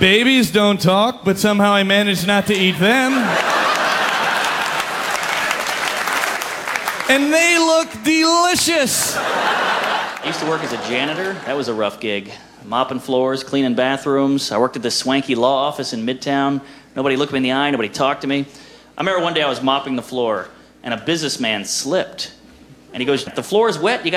Babies don't talk, but somehow I managed not to eat them. And they look delicious. I used to work as a janitor. That was a rough gig. Mopping floors, cleaning bathrooms. I worked at this swanky law office in Midtown. Nobody looked me in the eye, nobody talked to me. I remember one day I was mopping the floor, and a businessman slipped. And he goes, "The floor is wet, you